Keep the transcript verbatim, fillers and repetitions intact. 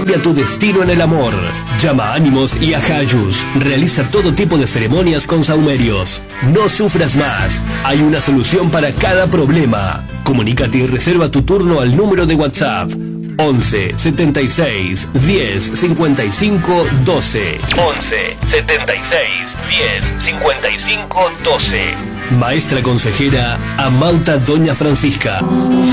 Cambia tu destino en el amor. Llama a Ánimos y a Jayus. Realiza todo tipo de ceremonias con saumerios. No sufras más. Hay una solución para cada problema. Comunícate y reserva tu turno al número de WhatsApp once setenta y seis diez cincuenta y cinco doce. once setenta y seis diez cincuenta y cinco doce. Maestra consejera Amauta Doña Francisca.